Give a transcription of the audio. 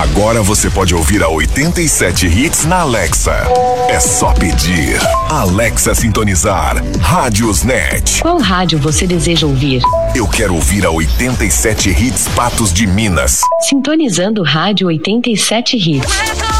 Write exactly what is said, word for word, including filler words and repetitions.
Agora você pode ouvir a oitenta e sete Hits na Alexa. É só pedir. Alexa sintonizar. Rádios Net. Qual rádio você deseja ouvir? Eu quero ouvir a oitenta e sete Hits Patos de Minas. Sintonizando Rádio oitenta e sete Hits.